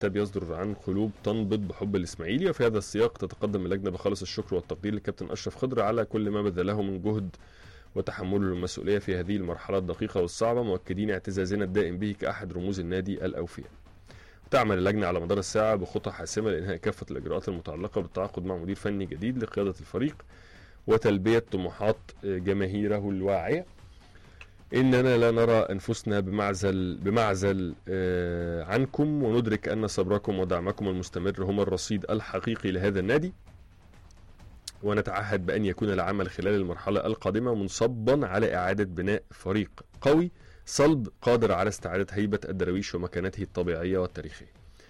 كتاب يصدر عن قلوب تنبض بحب الإسماعيلي. وفي هذا السياق تتقدم اللجنة بخالص الشكر والتقدير للكابتن أشرف خضر على كل ما بذله من جهد وتحمله للمسؤولية في هذه المرحلة الدقيقة والصعبة، مؤكدين اعتزازنا الدائم به كأحد رموز النادي الأوفياء. تعمل اللجنة على مدار الساعة بخطى حاسمة لإنهاء كافة الإجراءات المتعلقة بالتعاقد مع مدير فني جديد لقيادة الفريق وتلبية طموحات جماهيره الواعية. إننا لا نرى أنفسنا بمعزل عنكم، وندرك أن صبركم ودعمكم المستمر هما الرصيد الحقيقي لهذا النادي، ونتعهد بأن يكون العمل خلال المرحلة القادمة منصبا على إعادة بناء فريق قوي صلب قادر على استعادة هيبة الدراويش ومكانته الطبيعية والتاريخية.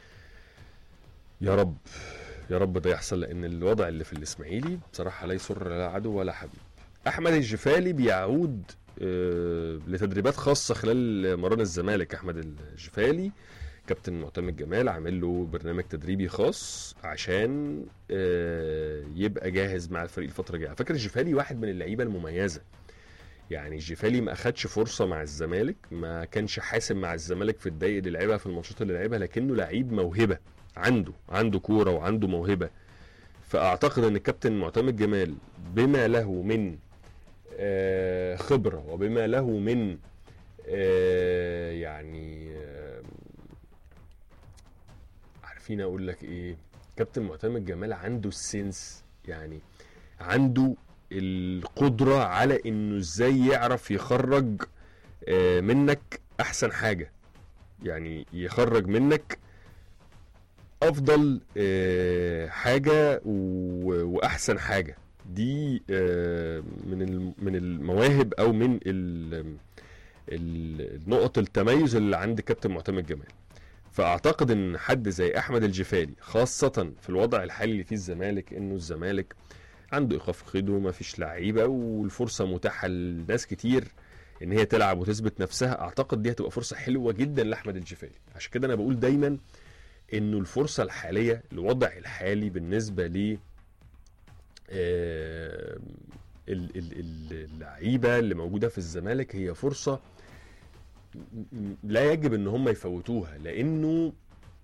يا رب يا رب ده يحصل، لأن الوضع اللي في الإسماعيلي بصراحة لا يسر لا عدو ولا حبيب. أحمد الجفالي بيعود لتدريبات خاصة خلال مران الزمالك. أحمد الجفالي كابتن معتمد جمال عامل له برنامج تدريبي خاص عشان يبقى جاهز مع الفريق الفترة الجاية. فاكر الجفالي واحد من اللعيبة المميزة، يعني الجفالي ما أخدش فرصة مع الزمالك، ما كانش حاسم مع الزمالك في الدقايق اللي لعبها في الماتشات اللي لعبها، لكنه لعيب موهبة، عنده كورة وعنده موهبة. فأعتقد أن الكابتن معتمد جمال بما له من خبرة وبما له من يعني عارفين اقول لك ايه، كابتن معتمد جمال عنده السنس، يعني عنده القدرة على انه ازاي يعرف يخرج منك احسن حاجة، يعني يخرج منك افضل حاجة واحسن حاجة. دي من المواهب او من النقط التميز اللي عند كابتن معتمد جمال. فاعتقد ان حد زي احمد الجفالي خاصة في الوضع الحالي اللي فيه الزمالك، انه الزمالك عنده ايقاف قيده وما فيش لعيبة والفرصة متاحة لناس كتير ان هي تلعب وتثبت نفسها، اعتقد دي هتبقى فرصة حلوة جدا لاحمد الجفالي. عشان كده انا بقول دايما انه الفرصة الحالية، الوضع الحالي بالنسبة ل اللعيبة اللي موجودة في الزمالك هي فرصة لا يجب ان هم يفوتوها، لانه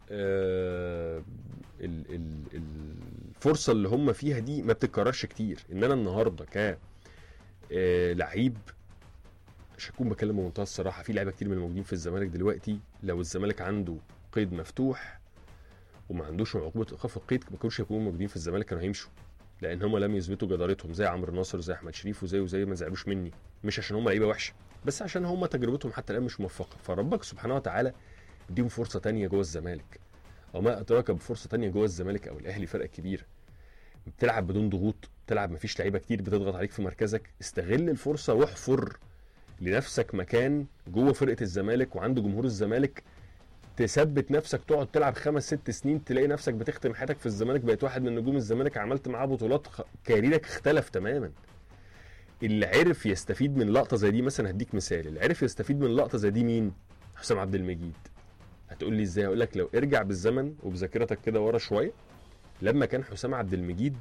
الفرصة اللي هم فيها دي ما بتتكررش كتير. ان انا النهاردة لعيب، مش هكون بكلم بمنتهى الصراحة، في لعيبة كتير من الموجودين في الزمالك دلوقتي لو الزمالك عنده قيد مفتوح وما عندوش عقوبة ايقاف القيد ما كانوش هيكونوا موجودين في الزمالك، كانوا هيمشوا، لان هم لم يثبتوا جدارتهم، زي عمرو ناصر زي احمد شريف وزي ما زعلوش مني، مش عشان هم لعيبه وحشه، بس عشان هم تجربتهم حتى الان مش موفقه. فربك سبحانه وتعالى اديهم فرصه تانية جوه الزمالك، او ما ادراك بفرصه تانية جوه الزمالك او الاهلي، فرق كبير، بتلعب بدون ضغوط، بتلعب مفيش لعيبه كتير بتضغط عليك في مركزك، استغل الفرصه واحفر لنفسك مكان جوه فرقه الزمالك وعند جمهور الزمالك، تثبت نفسك، تقعد تلعب 5-6 سنين، تلاقي نفسك بتختم حياتك في الزمالك، بقيت واحد من نجوم الزمالك، عملت معاه بطولات، كاريرك اختلف تماما. اللي عرف يستفيد من لقطه زي دي، مثلا هديك مثال، اللي عرف يستفيد من لقطه زي دي مين؟ حسام عبد المجيد. هتقول لي ازاي؟ هقول لك لو ارجع بالزمن وبذاكرتك كده ورا شويه، لما كان حسام عبد المجيد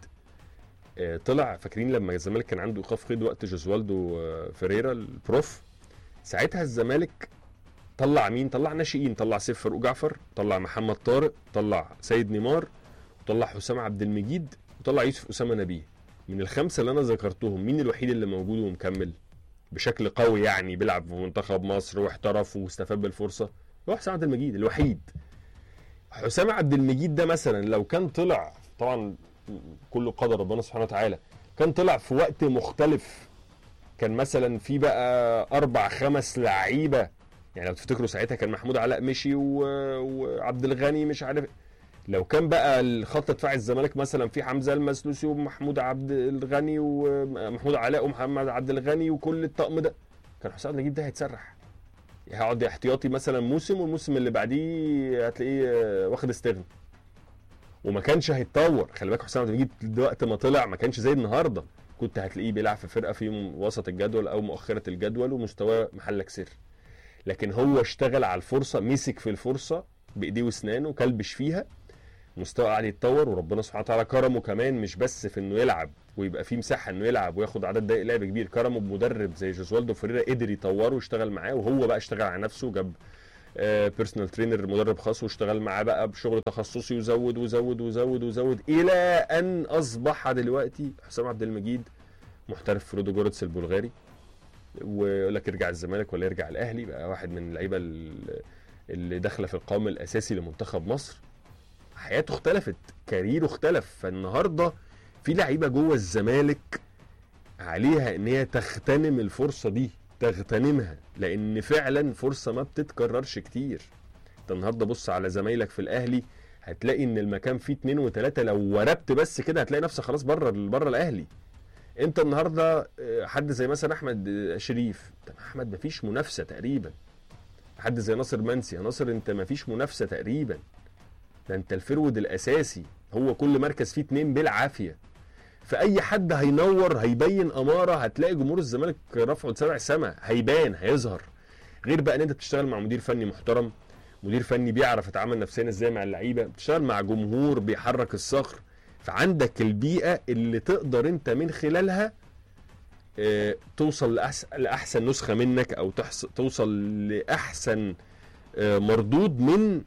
طلع، فاكرين لما الزمالك كان عنده ايقاف قيد وقت جوزوالدو فيريرا البروف، ساعتها الزمالك طلع مين؟ طلع ناشئين، طلع سيف فاروق جعفر، طلع محمد طارق، طلع سيد نيمار، وطلع حسام عبد المجيد، وطلع يوسف أسامة نبيه. من الخمسه اللي انا ذكرتهم مين الوحيد اللي موجود ومكمل بشكل قوي، يعني بيلعب في منتخب مصر واحترف واستفاد بالفرصه؟ هو حسام عبد المجيد الوحيد. حسام عبد المجيد ده مثلا لو كان طلع، طبعا كله قدر ربنا سبحانه وتعالى، كان طلع في وقت مختلف، كان مثلا في بقى 4-5 لعيبه، يعني لو تفتكروا ساعتها كان محمود علاء مشي وعبد الغني مش عارف، لو كان بقى الخط دفاع الزمالك مثلا في حمزه المسلوسي ومحمود عبد الغني ومحمود علاء ومحمد عبد الغني وكل الطقم ده، كان حسام عبد المجيد ده هيتسرح، هيقعد احتياطي مثلا موسم، والموسم اللي بعديه هتلاقيه واخد استغنى، وما كانش هيتطور. خلي بالك حسام عبد المجيد وقت ما طلع ما كانش زي النهارده، كنت هتلاقيه بيلعب في فرقه في وسط الجدول او مؤخره الجدول ومستواه محلك سر، لكن هو اشتغل على الفرصه، مسك في الفرصه بايديه واسنانه وكلبش فيها، مستوى قاعد يتطور، وربنا سبحانه وتعالى كرمه كمان، مش بس في انه يلعب ويبقى فيه مساحه انه يلعب وياخد عدد دقائق لعب كبير، كرمه بمدرب زي جوزوالدو فيريرا قدر يطوره ويشتغل معاه، وهو بقى اشتغل على نفسه، جاب بيرسونال ترينر، مدرب خاص، واشتغل معاه بقى بشغل تخصصي وزود وزود وزود وزود الى ان اصبح دلوقتي حسام عبد المجيد محترف في رودو جورتس البلغاري، ويقول لك يرجع الزمالك ولا يرجع الاهلي، بقى واحد من اللعيبه اللي داخله في القائمه الاساسي لمنتخب مصر. حياته اختلفت، كاريره اختلف. فالنهارده في لعيبه جوه الزمالك عليها ان هي تغتنم الفرصه دي، تغتنمها، لان فعلا فرصه ما بتتكررش كتير. انت النهارده بص على زمايلك في الاهلي، هتلاقي ان المكان فيه 2 و3، لو وربت بس كده هتلاقي نفسك خلاص بره الاهلي. انت النهارده حد زي مثلا احمد شريف، احمد مفيش منافسه تقريبا. حد زي ناصر منسي، يا ناصر انت مفيش منافسه تقريبا، ده انت الفرود الاساسي، هو كل مركز فيه 2 بالعافيه. فاي حد هينور هيبين اماره، هتلاقي جمهور الزمالك رفعه لسبع سما، هيبان هيظهر. غير بقى ان انت بتشتغل مع مدير فني محترم، مدير فني بيعرف يتعامل نفسيا ازاي مع اللعيبه، بتشتغل مع جمهور بيحرك الصخر، فعندك البيئه اللي تقدر انت من خلالها توصل لاحسن نسخه منك، او توصل لاحسن مردود من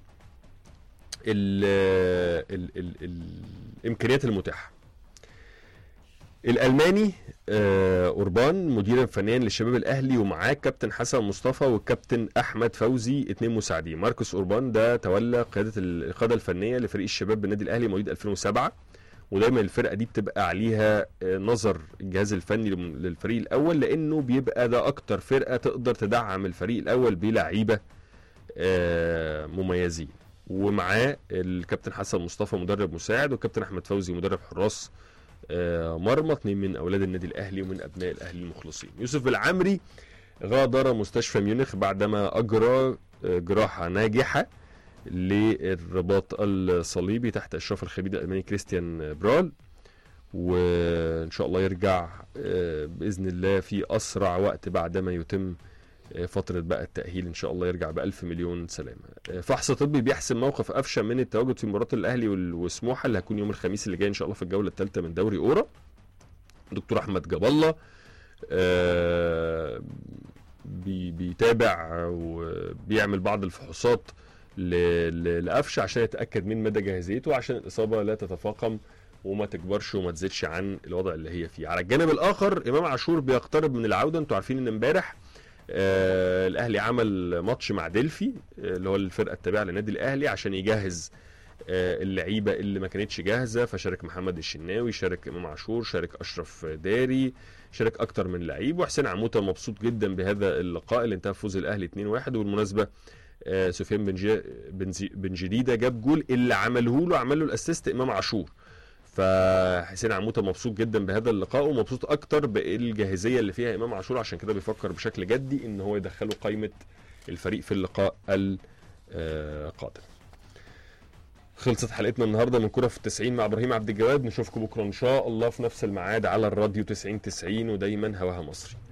الامكانيات المتاحه. الالماني اوربان مديرا فنيا للشباب الاهلي، ومعاه كابتن حسن مصطفى والكابتن احمد فوزي 2 مساعدين. ماركوس اوربان ده تولى القياده الفنيه لفريق الشباب بالنادي الاهلي مواليد 2007، ودايما الفرقه دي بتبقى عليها نظر الجهاز الفني للفريق الاول، لانه بيبقى ده اكتر فرقه تقدر تدعم الفريق الاول بلعيبه مميزين. ومعاه الكابتن حسن مصطفى مدرب مساعد، والكابتن احمد فوزي مدرب حراس مرمى، 2 من اولاد النادي الاهلي ومن ابناء الاهلي المخلصين. يوسف العمري غادر مستشفى ميونخ بعدما اجرى جراحه ناجحه للرباط الصليبي تحت اشراف الخبير الالماني كريستيان برال، وان شاء الله يرجع باذن الله في اسرع وقت بعدما يتم فتره بقى التاهيل، ان شاء الله يرجع بألف مليون سلامه. فحص طبي بيحسم موقف قفشه من التواجد في مباراه الاهلي وسموحه اللي هتكون يوم الخميس اللي جاي ان شاء الله في الجوله الثالثه من دوري اورا. دكتور احمد جاب الله بيتابع وبيعمل بعض الفحوصات لقفشه عشان يتاكد من مدى جاهزيته، عشان الاصابه لا تتفاقم وما تكبرش وما تزيدش عن الوضع اللي هي فيه. على الجانب الاخر امام عاشور بيقترب من العوده. انتوا عارفين ان امبارح الاهلي عمل ماتش مع ديلفي اللي هو الفرقه التابعه للنادي الاهلي عشان يجهز اللعيبه اللي ما كانتش جاهزه، فشارك محمد الشناوي، شارك امام عاشور، شارك اشرف داري، شارك اكتر من لعيب. وحسين عموته مبسوط جدا بهذا اللقاء اللي انتهى بفوز الاهلي 2-1. وبالمناسبه سفيان بن جديده جاب جول اللي عمل له الاسيست امام عاشور. فحسين عموته مبسوط جدا بهذا اللقاء، ومبسوط اكتر بالجاهزيه اللي فيها امام عاشور، عشان كده بيفكر بشكل جدي ان هو يدخله قائمه الفريق في اللقاء القادم. خلصت حلقتنا النهارده من كرة في 90 مع ابراهيم عبد الجواد. نشوفكم بكره ان شاء الله في نفس الميعاد على الراديو 90 90، ودايما هواها مصري.